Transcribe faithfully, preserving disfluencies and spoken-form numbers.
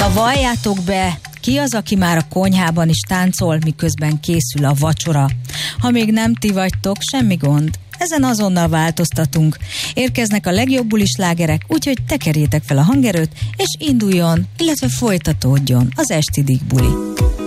Na valljátok be, ki az, aki már a konyhában is táncol, miközben készül a vacsora? Ha még nem ti vagytok, semmi gond. Ezen azonnal változtatunk. Érkeznek a legjobb bulis slágerek, úgyhogy tekerjétek fel a hangerőt, és induljon, illetve folytatódjon az esti Dick buli.